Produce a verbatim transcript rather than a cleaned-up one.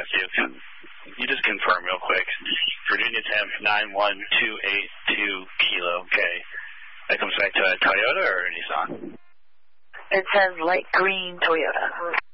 ask you, can you just confirm real quick? Virginia Temp nine one two eight two Kilo K. That comes back to a Toyota or a Nissan? It says light green Toyota.